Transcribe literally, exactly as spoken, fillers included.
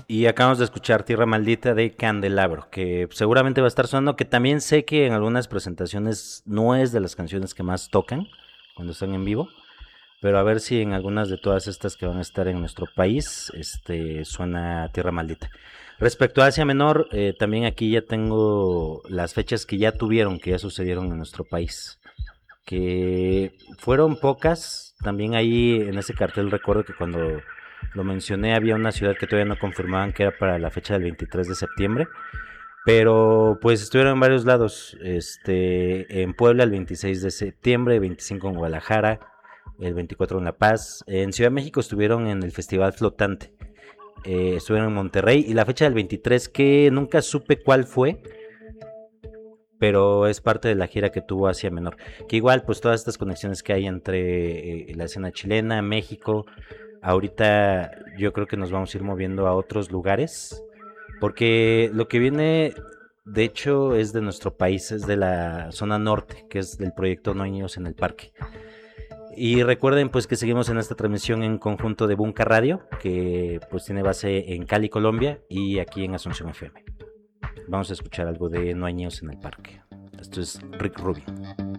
Y acabamos de escuchar Tierra Maldita de Candelabro, que seguramente va a estar sonando, que también sé que en algunas presentaciones no es de las canciones que más tocan cuando están en vivo, pero a ver si en algunas de todas estas que van a estar en nuestro país, este, suena Tierra Maldita. Respecto a Asia Menor, eh, también aquí ya tengo las fechas que ya tuvieron, que ya sucedieron en nuestro país, que fueron pocas. También ahí en ese cartel recuerdo que cuando lo mencioné había una ciudad que todavía no confirmaban que era para la fecha del veintitrés de septiembre, pero pues estuvieron en varios lados, este, en Puebla el veintiséis de septiembre, veinticinco en Guadalajara, el veinticuatro en La Paz, en Ciudad de México estuvieron en el Festival Flotante, eh, estuvieron en Monterrey y la fecha del veintitrés que nunca supe cuál fue, pero es parte de la gira que tuvo Asia Menor, que igual pues todas estas conexiones que hay entre eh, la escena chilena, México, ahorita yo creo que nos vamos a ir moviendo a otros lugares, porque lo que viene de hecho es de nuestro país, es de la zona norte, que es del proyecto No hay Niños en el Parque. Y recuerden pues que seguimos en esta transmisión en conjunto de Bunka Radio, que pues tiene base en Cali, Colombia, y aquí en Asunción F M. Vamos a escuchar algo de No hay Niños en el Parque. Esto es Rick Rubin.